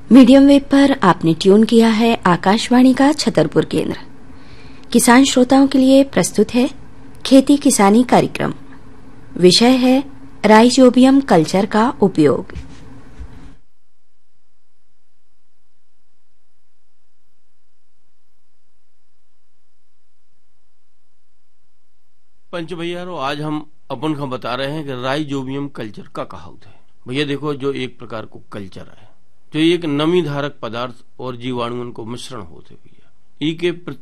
Medium wave पर आपने tune किया है आकाशवाणी का छतरपुर केंद्र। किसान श्रोताओं के लिए प्रस्तुत है खेती किसानी कार्यक्रम। विषय है राइजोबियम कल्चर का उपयोग। पंच भैया आज हम अपन का बता रहे हैं कि राइजोबियम कल्चर का कहावत है। भैया देखो, जो एक प्रकार को कल्चर है, जो एक नमी धारक पदार्थ और जीवाणुओं को मिश्रण होते भैया, ई के